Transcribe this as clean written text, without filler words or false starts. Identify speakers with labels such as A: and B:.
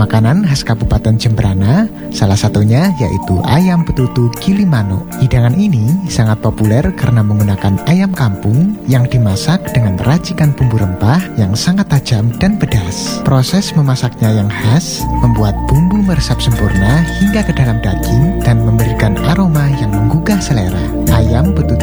A: makanan khas Kabupaten Jembrana, salah satunya yaitu ayam betutu Gilimanuk. Hidangan ini sangat populer karena menggunakan ayam kampung yang dimasak dengan racikan bumbu rempah yang sangat tajam dan pedas. Proses memasaknya yang khas membuat bumbu meresap sempurna hingga ke dalam daging dan memberikan aroma yang menggugah selera. Ayam betutu